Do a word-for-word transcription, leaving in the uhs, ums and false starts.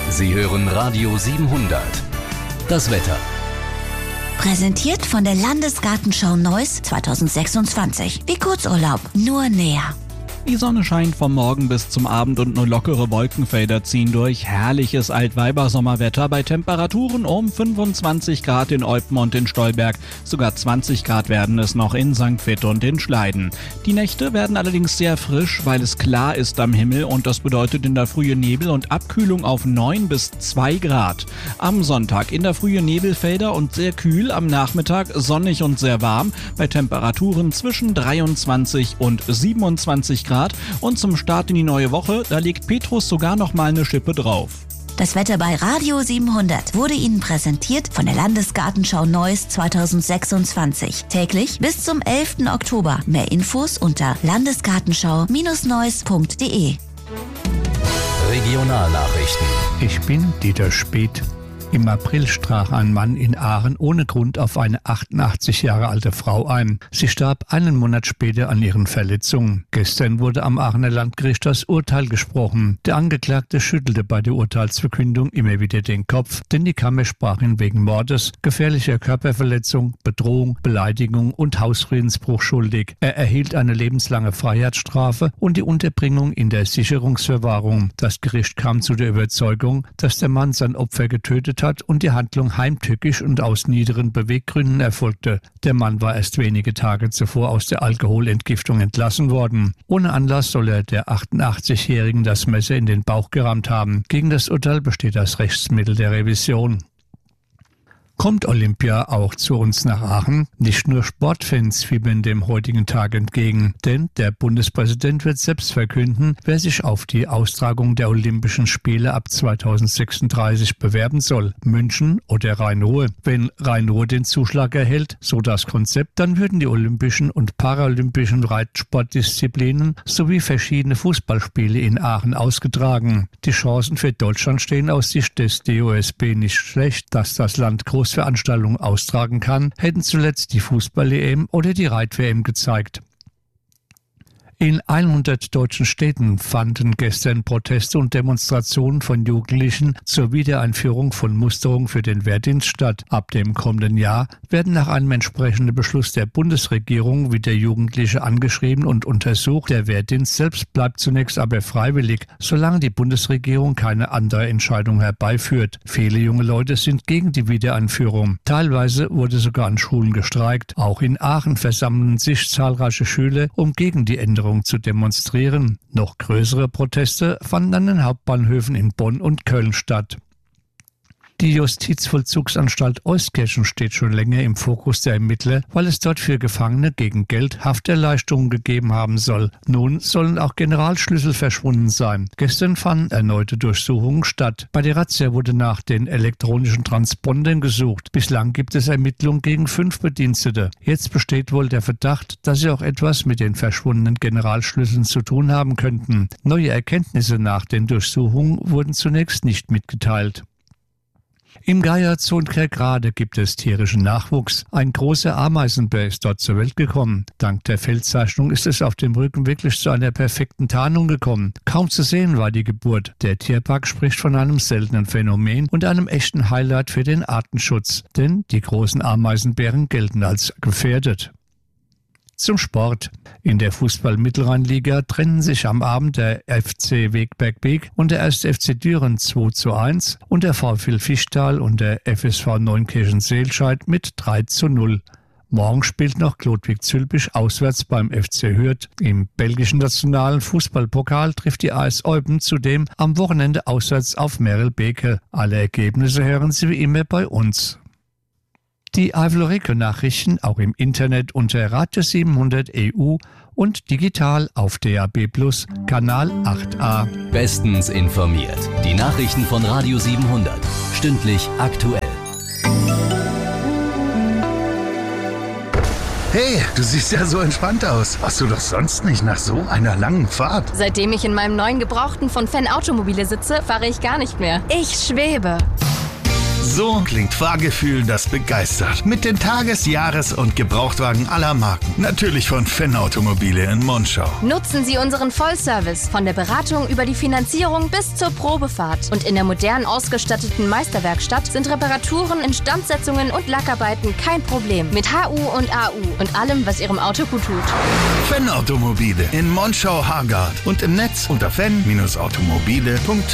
Sie hören Radio siebenhundert. Das Wetter. Präsentiert von der Landesgartenschau Neuss zweitausendsechsundzwanzig. Wie Kurzurlaub, nur näher. Die Sonne scheint vom Morgen bis zum Abend und nur lockere Wolkenfelder ziehen durch. Herrliches Altweiber-Sommerwetter bei Temperaturen um fünfundzwanzig Grad in Eupen und in Stolberg. Sogar zwanzig Grad werden es noch in Sankt Vith und in Schleiden. Die Nächte werden allerdings sehr frisch, weil es klar ist am Himmel und das bedeutet in der Frühe Nebel und Abkühlung auf neun bis zwei Grad. Am Sonntag in der Frühe Nebelfelder und sehr kühl, am Nachmittag sonnig und sehr warm bei Temperaturen zwischen dreiundzwanzig und siebenundzwanzig Grad. Und zum Start in die neue Woche, da legt Petrus sogar noch mal eine Schippe drauf. Das Wetter bei Radio siebenhundert wurde Ihnen präsentiert von der Landesgartenschau Neuss zweitausendsechsundzwanzig. Täglich bis zum elften Oktober. Mehr Infos unter landesgartenschau Neuss punkt de. Regionalnachrichten. Ich bin Dieter Speth. Im April strach ein Mann in Aachen ohne Grund auf eine achtundachtzig Jahre alte Frau ein. Sie starb einen Monat später an ihren Verletzungen. Gestern wurde am Aachener Landgericht das Urteil gesprochen. Der Angeklagte schüttelte bei der Urteilsverkündung immer wieder den Kopf, denn die Kammer sprach ihn wegen Mordes, gefährlicher Körperverletzung, Bedrohung, Beleidigung und Hausfriedensbruch schuldig. Er erhielt eine lebenslange Freiheitsstrafe und die Unterbringung in der Sicherungsverwahrung. Das Gericht kam zu der Überzeugung, dass der Mann sein Opfer getötet hat und die Handlung heimtückisch und aus niederen Beweggründen erfolgte. Der Mann war erst wenige Tage zuvor aus der Alkoholentgiftung entlassen worden. Ohne Anlass soll er der achtundachtzigjährigen das Messer in den Bauch gerammt haben. Gegen das Urteil besteht das Rechtsmittel der Revision. Kommt Olympia auch zu uns nach Aachen? Nicht nur Sportfans fiebern dem heutigen Tag entgegen, denn der Bundespräsident wird selbst verkünden, wer sich auf die Austragung der Olympischen Spiele ab zweitausendsechsunddreißig bewerben soll, München oder Rhein-Ruhr. Wenn Rhein-Ruhr den Zuschlag erhält, so das Konzept, dann würden die olympischen und paralympischen Reitsportdisziplinen sowie verschiedene Fußballspiele in Aachen ausgetragen. Die Chancen für Deutschland stehen aus Sicht des D O S B nicht schlecht, dass das Land groß Veranstaltungen austragen kann, hätten zuletzt die Fußball-E M oder die Reit-W M gezeigt. In hundert deutschen Städten fanden gestern Proteste und Demonstrationen von Jugendlichen zur Wiedereinführung von Musterung für den Wehrdienst statt. Ab dem kommenden Jahr werden nach einem entsprechenden Beschluss der Bundesregierung wieder Jugendliche angeschrieben und untersucht. Der Wehrdienst selbst bleibt zunächst aber freiwillig, solange die Bundesregierung keine andere Entscheidung herbeiführt. Viele junge Leute sind gegen die Wiedereinführung. Teilweise wurde sogar an Schulen gestreikt. Auch in Aachen versammeln sich zahlreiche Schüler, um gegen die Änderung zu demonstrieren. Noch größere Proteste fanden an den Hauptbahnhöfen in Bonn und Köln statt. Die Justizvollzugsanstalt Euskirchen steht schon länger im Fokus der Ermittler, weil es dort für Gefangene gegen Geld Hafterleichterungen gegeben haben soll. Nun sollen auch Generalschlüssel verschwunden sein. Gestern fanden erneute Durchsuchungen statt. Bei der Razzia wurde nach den elektronischen Transpondern gesucht. Bislang gibt es Ermittlungen gegen fünf Bedienstete. Jetzt besteht wohl der Verdacht, dass sie auch etwas mit den verschwundenen Generalschlüsseln zu tun haben könnten. Neue Erkenntnisse nach den Durchsuchungen wurden zunächst nicht mitgeteilt. Im Geier Zoo in Kerkrade gibt es tierischen Nachwuchs. Ein großer Ameisenbär ist dort zur Welt gekommen. Dank der Feldzeichnung ist es auf dem Rücken wirklich zu einer perfekten Tarnung gekommen. Kaum zu sehen war die Geburt. Der Tierpark spricht von einem seltenen Phänomen und einem echten Highlight für den Artenschutz. Denn die großen Ameisenbären gelten als gefährdet. Zum Sport. In der Fußball-Mittelrheinliga trennen sich am Abend der F C Wegberg-Beek und der erste F C Düren zwei zu eins und der VfL Fichtal und der F S V Neunkirchen-Seelscheid mit drei zu null. Morgen spielt noch Klodwig-Zülpich auswärts beim F C Hürth. Im belgischen nationalen Fußballpokal trifft die A S Eupen zudem am Wochenende auswärts auf Merelbeke. Alle Ergebnisse hören Sie wie immer bei uns. Die Eifel-Region-Nachrichten auch im Internet unter Radio siebenhundert E U und digital auf D A B plus, Kanal acht a. Bestens informiert. Die Nachrichten von Radio siebenhundert. Stündlich aktuell. Hey, du siehst ja so entspannt aus. Warst du doch sonst nicht nach so einer langen Fahrt? Seitdem ich in meinem neuen Gebrauchten von Fan Automobile sitze, fahre ich gar nicht mehr. Ich schwebe. So klingt Fahrgefühl, das begeistert. Mit den Tages-, Jahres- und Gebrauchtwagen aller Marken. Natürlich von Fenn Automobile in Monschau. Nutzen Sie unseren Vollservice von der Beratung über die Finanzierung bis zur Probefahrt. Und in der modern ausgestatteten Meisterwerkstatt sind Reparaturen, Instandsetzungen und Lackarbeiten kein Problem. Mit H U und A U und allem, was Ihrem Auto gut tut. Fenn Automobile in Monschau-Hargard und im Netz unter fenn Bindestrich automobile punkt